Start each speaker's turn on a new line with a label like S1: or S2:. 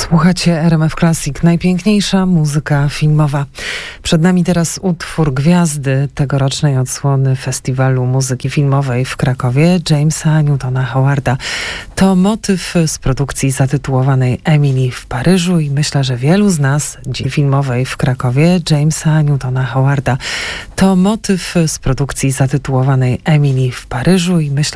S1: Słuchacie RMF Classic, najpiękniejsza muzyka filmowa. Przed nami teraz utwór gwiazdy tegorocznej odsłony Festiwalu Muzyki Filmowej w Krakowie, Jamesa Newtona Howarda. To motyw z produkcji zatytułowanej Emily w Paryżu i myślę, że wielu z nas filmowej w Krakowie, Jamesa Newtona Howarda. To motyw z produkcji zatytułowanej Emily w Paryżu i myślę,